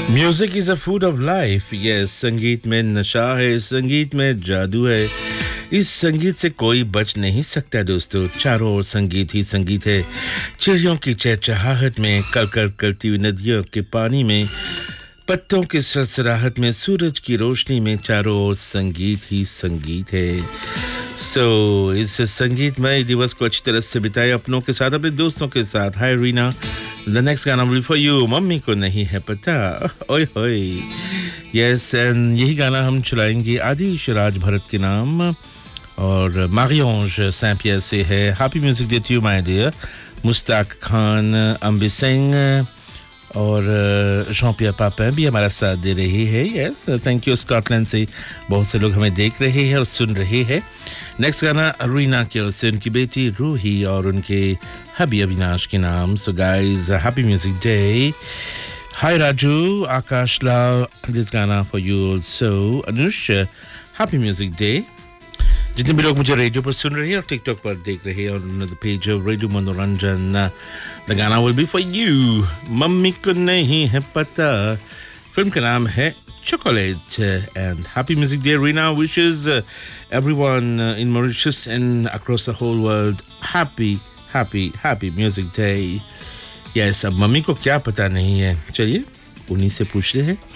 Music is a food of life. Yes, संगीत में नशा है, संगीत में जादू है। इस संगीत से कोई बच नहीं सकता दोस्तों। चारों ओर संगीत ही संगीत है। चिड़ियों की चहचहाहट में, कलकल करती हुई नदियों के पानी में, पत्तों की सरसराहट में, सूरज की रोशनी में, चारों ओर संगीत ही संगीत है। इस संगीतमय दिवस को अच्छी तरह से बिताए अपनों के साथ, अपने दोस्तों के साथ। हाय रीना, द नेक्स्ट गाना विल फॉर यू। मम्मी को नहीं है पता, ओए होए। यस, एंड यही गाना हम चलाएंगे आदिश राज भरत के नाम और मारियोंज सैं पियर से है। Happy music day to you my dear. Mushtaq Khan, अम्बी सिंह और जॉन पियर पापा भी हमारा साथ दे रही है। Yes, thank you. स्कॉटलैंड से बहुत से लोग हमें देख रहे हैं और सुन रहे हैं। नेक्स्ट गाना रीना की ओर से उनकी बेटी रूही और उनके हबी अविनाश के नाम। So guys, happy music day. Hi Raju, Akash Lal, this गाना for you also. Anush, happy music day. जितने भी लोग मुझे रेडियो पर सुन रहे हैं और टिकटॉक पर देख रहे हैं और द पेज ऑफ रेडियो मनोरंजन, द गाना will be for you. Mummy को नहीं है पता। फिल्म का नाम है Chocolate, and happy music day. Rina wishes everyone in Mauritius and across the whole world happy music day. Yes, अब मम्मी को क्या पता नहीं है, चलिए उन्हीं से पूछते हैं।